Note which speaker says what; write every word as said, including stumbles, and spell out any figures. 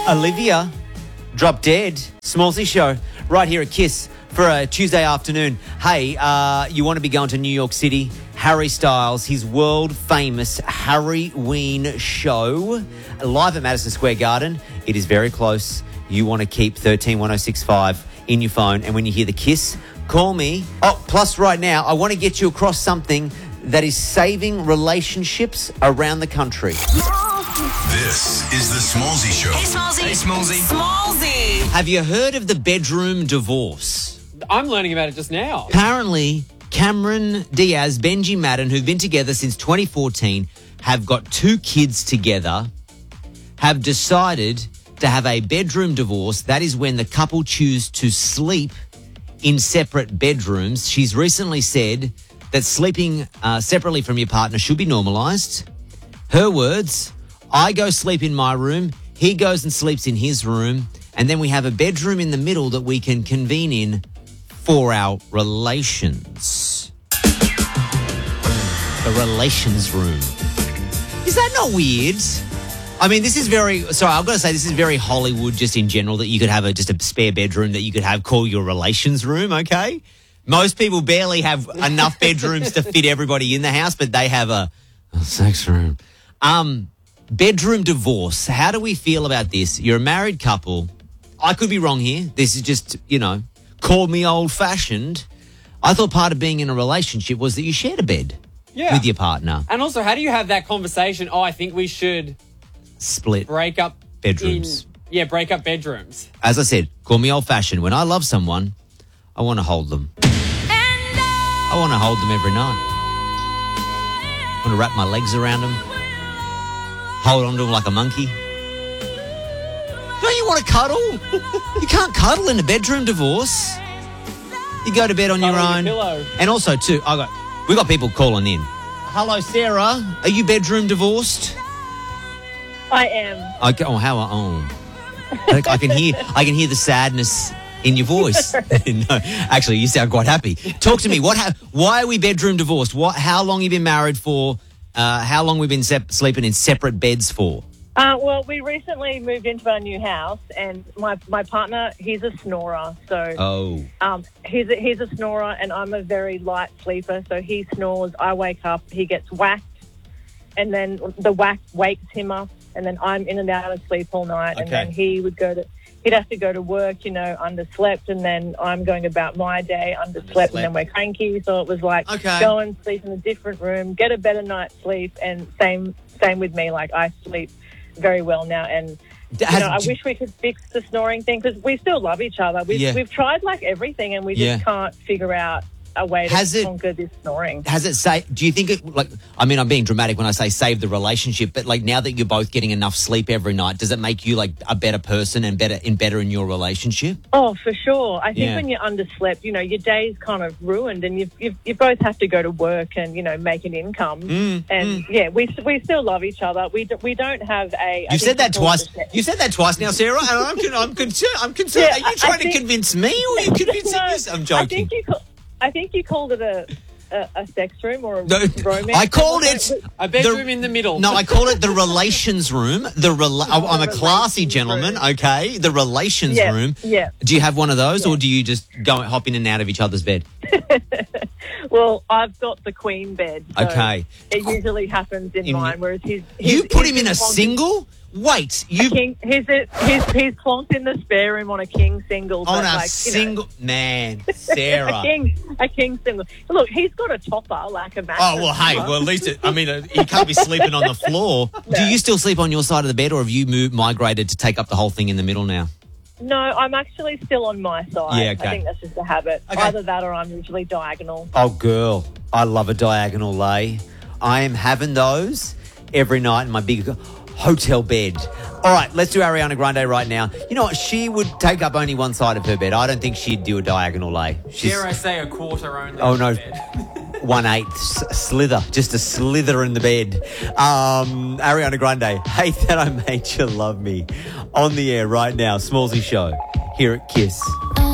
Speaker 1: Olivia dropped dead. Smallsy show right here at Kiss for a Tuesday afternoon. Hey, uh, you want to be going to New York City? Harry Styles, his world-famous Harryween show, live at Madison Square Garden. It is very close. You want to keep thirteen one oh six five in your phone, and when you hear the Kiss, call me. Oh, plus right now, I want to get you across something that is saving relationships around the country.
Speaker 2: This is the Smallsy Show.
Speaker 3: Hey, Smallsy.
Speaker 4: Hey, Smallsy.
Speaker 3: Smallsy.
Speaker 1: Have you heard of the bedroom divorce?
Speaker 4: I'm learning about it just now.
Speaker 1: Apparently, Cameron Diaz, Benji Madden, who've been together since twenty fourteen, have got two kids together, have decided to have a bedroom divorce. That is when the couple choose to sleep in separate bedrooms. She's recently said that sleeping uh, separately from your partner should be normalised. Her words, I go sleep in my room, he goes and sleeps in his room, and then we have a bedroom in the middle that we can convene in for our relations. The relations room. Is that not weird? I mean, this is very, sorry, I've got to say this is very Hollywood just in general, that you could have a just a spare bedroom that you could have call your relations room, okay? Most people barely have enough bedrooms to fit everybody in the house, but they have a, a sex room. Um, bedroom divorce. How do we feel about this? You're a married couple. I could be wrong here. This is just, you know, call me old-fashioned. I thought part of being in a relationship was that you shared a bed
Speaker 4: Yeah.
Speaker 1: with your partner.
Speaker 4: And also, how do you have that conversation? Oh, I think we should
Speaker 1: Split
Speaker 4: break up
Speaker 1: bedrooms.
Speaker 4: In, yeah, break up bedrooms.
Speaker 1: As I said, call me old-fashioned. When I love someone, I want to hold them. I want to hold them every night. I want to wrap my legs around them. Hold on to them like a monkey. Don't you want to cuddle? You can't cuddle in a bedroom divorce. You go to bed on your
Speaker 4: Cuddle on
Speaker 1: own.
Speaker 4: your pillow.
Speaker 1: And also, too, I got we got people calling in. Hello, Sarah. Are you bedroom divorced?
Speaker 5: I am.
Speaker 1: Okay. Oh, how? Oh, I I can hear. I can hear the sadness in your voice. No, actually, you sound quite happy. Talk to me. What? Ha- why are we bedroom divorced? What? How long have you been married for? Uh, how long we've been sep- sleeping in separate beds for?
Speaker 5: Uh, well, we recently moved into our new house, and my, my partner, he's a snorer. So
Speaker 1: Oh,
Speaker 5: um, he's a, he's a snorer, and I'm a very light sleeper. So he snores, I wake up, he gets whacked, and then the whack wakes him up, and then I'm in and out of sleep all night. And
Speaker 1: Okay.
Speaker 5: then he would go to he'd have to go to work, you know, underslept, and then I'm going about my day underslept,
Speaker 1: Underslept.
Speaker 5: and then we're cranky. So it was like,
Speaker 1: Okay.
Speaker 5: go and sleep in a different room, get a better night's sleep, and same same with me. Like, I sleep very well now, and
Speaker 1: D-
Speaker 5: you
Speaker 1: has-
Speaker 5: know, I
Speaker 1: d-
Speaker 5: wish we could fix the snoring thing, because we still love each other. We've
Speaker 1: Yeah.
Speaker 5: we've tried like everything, and we just
Speaker 1: Yeah.
Speaker 5: can't figure out a way to
Speaker 1: Has it-
Speaker 5: conquer this snoring.
Speaker 1: Has it say? Do you think it like? I mean, I'm being dramatic when I say save the relationship, but like now that you're both getting enough sleep every night, does it make you like a better person and better in better in your relationship?
Speaker 5: Oh, for sure. I think
Speaker 1: Yeah.
Speaker 5: when you're underslept, you know, your day's kind of ruined, and you you you both have to go to work and, you know, make an income.
Speaker 1: Mm,
Speaker 5: and yeah, we we still love each other. We do, we don't have a. I
Speaker 1: You
Speaker 5: think
Speaker 1: said that
Speaker 5: we call
Speaker 1: twice.
Speaker 5: it a-
Speaker 1: You said that twice now, Sarah. And I'm con- I'm concerned. I'm concerned.
Speaker 5: Yeah,
Speaker 1: Are you
Speaker 5: I- I
Speaker 1: trying
Speaker 5: think-
Speaker 1: to convince me, or are you convincing
Speaker 5: No,
Speaker 1: this? I'm
Speaker 5: I
Speaker 1: joking.
Speaker 5: think you. Call, I think you called it a a, a sex room or a
Speaker 1: No,
Speaker 5: romance.
Speaker 1: I called it
Speaker 4: A bedroom
Speaker 1: the-
Speaker 4: in the middle.
Speaker 1: No, I call it the relations room. The rela- oh, I'm a classy
Speaker 5: relations
Speaker 1: gentleman,
Speaker 5: room.
Speaker 1: okay? The relations
Speaker 5: Yeah,
Speaker 1: room.
Speaker 5: yeah.
Speaker 1: Do you have one of those,
Speaker 5: Yeah.
Speaker 1: or do you just go hop in and out of each other's bed?
Speaker 5: Well, I've got the queen bed. So
Speaker 1: Okay.
Speaker 5: It usually happens in,
Speaker 1: In-
Speaker 5: mine, whereas his. his
Speaker 1: You put
Speaker 5: his
Speaker 1: him in a
Speaker 5: is plonked-
Speaker 1: single? Wait, you
Speaker 5: A king, he's, a, he's, he's plonked in the spare room on a king single.
Speaker 1: on
Speaker 5: but
Speaker 1: a
Speaker 5: like, you know,
Speaker 1: single man, Sarah.
Speaker 5: a king, a king single. Look, he's got a topper like a mattress.
Speaker 1: Oh, well, hey, well, at least, it, I mean, uh, you can't be sleeping on the floor. Do you still sleep on your side of the bed, or have you moved, migrated to take up the whole thing in the middle now?
Speaker 5: No, I'm actually still on my side.
Speaker 1: Yeah, okay.
Speaker 5: I think that's just a habit.
Speaker 1: Okay.
Speaker 5: Either that or I'm usually diagonal.
Speaker 1: Oh, girl, I love a diagonal lay. I am having those every night in my big hotel bed. All right, let's do Ariana Grande right now. You know what? She would take up only one side of her bed. I don't think she'd do a diagonal lay. She's
Speaker 4: Dare I say a quarter only?
Speaker 1: Oh, no.
Speaker 4: Bed.
Speaker 1: one eighth s- slither, just a slither in the bed. Um, Ariana Grande, Hate That I Made You Love Me, on the air right now. Smallsy Show here at Kiss.